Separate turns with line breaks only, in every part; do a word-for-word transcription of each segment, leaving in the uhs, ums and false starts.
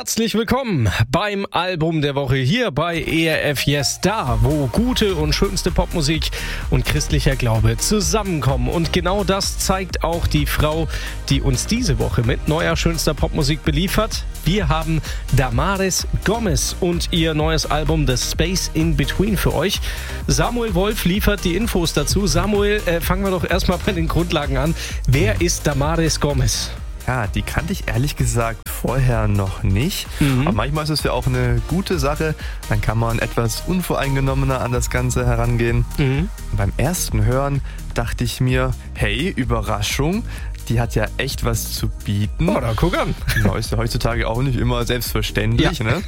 Herzlich willkommen beim Album der Woche hier bei E R F Yes, da wo gute und schönste Popmusik und christlicher Glaube zusammenkommen. Und genau das zeigt auch die Frau, die uns diese Woche mit neuer schönster Popmusik beliefert. Wir haben Damaris Gomez und ihr neues Album The Space in Between für euch. Samuel Wolf liefert die Infos dazu. Samuel, äh, fangen wir doch erstmal bei den Grundlagen an. Wer ist Damaris Gomez?
Ja, die kannte ich ehrlich gesagt vorher noch nicht. Mhm. Aber manchmal ist es ja auch eine gute Sache. Dann kann man etwas unvoreingenommener an das Ganze herangehen. Mhm. Beim ersten Hören dachte ich mir, hey, Überraschung, die hat ja echt was zu bieten.
Oh, da guck an.
Genau, ist ja heutzutage auch nicht immer selbstverständlich. Ja. Ne?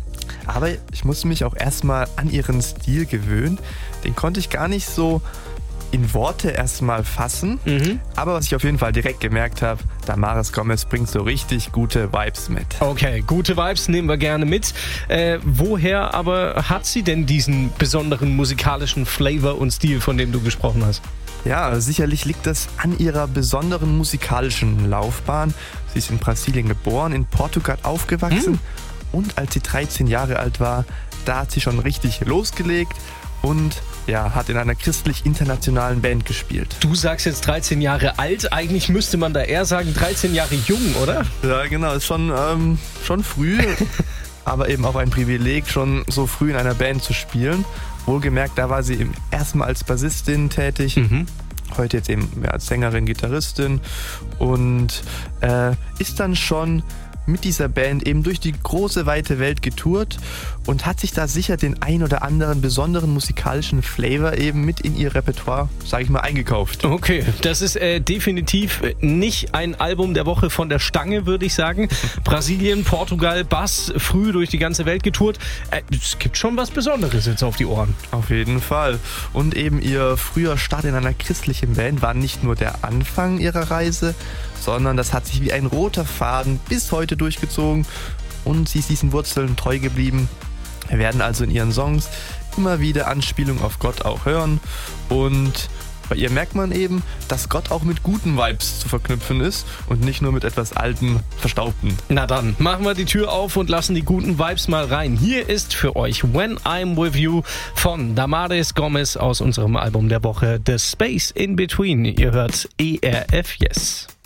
Aber ich musste mich auch erstmal an ihren Stil gewöhnen. Den konnte ich gar nicht so in Worte erstmal fassen. Mhm. Aber was ich auf jeden Fall direkt gemerkt habe, Damaris Gomez bringt so richtig gute Vibes mit.
Okay, gute Vibes nehmen wir gerne mit. Äh, woher aber hat sie denn diesen besonderen musikalischen Flavor und Stil, von dem du gesprochen hast?
Ja, sicherlich liegt das an ihrer besonderen musikalischen Laufbahn. Sie ist in Brasilien geboren, in Portugal aufgewachsen. Mhm. Und als sie dreizehn Jahre alt war, da hat sie schon richtig losgelegt und ja, hat in einer christlich-internationalen Band gespielt.
Du sagst jetzt dreizehn Jahre alt, eigentlich müsste man da eher sagen dreizehn Jahre jung, oder?
Ja, genau, ist schon, ähm, schon früh, aber eben auch ein Privileg, schon so früh in einer Band zu spielen. Wohlgemerkt, da war sie eben erstmal als Bassistin tätig, mhm. heute jetzt eben ja, als Sängerin, Gitarristin und äh, ist dann schon mit dieser Band eben durch die große, weite Welt getourt und hat sich da sicher den ein oder anderen besonderen musikalischen Flavor eben mit in ihr Repertoire, sage ich mal, eingekauft.
Okay, das ist äh, definitiv nicht ein Album der Woche von der Stange, würde ich sagen. Brasilien, Portugal, Bass, früh durch die ganze Welt getourt. Äh, es gibt schon was Besonderes jetzt auf die Ohren.
Auf jeden Fall. Und eben ihr früher Start in einer christlichen Band war nicht nur der Anfang ihrer Reise, sondern das hat sich wie ein roter Faden bis heute durchgezogen und sie ist diesen Wurzeln treu geblieben. Wir werden also in ihren Songs immer wieder Anspielungen auf Gott auch hören und bei ihr merkt man eben, dass Gott auch mit guten Vibes zu verknüpfen ist und nicht nur mit etwas Alten, Verstaubten.
Na dann, machen wir die Tür auf und lassen die guten Vibes mal rein. Hier ist für euch When I'm With You von Damaris Gomez aus unserem Album der Woche The Space in Between. Ihr hört E R F Yes.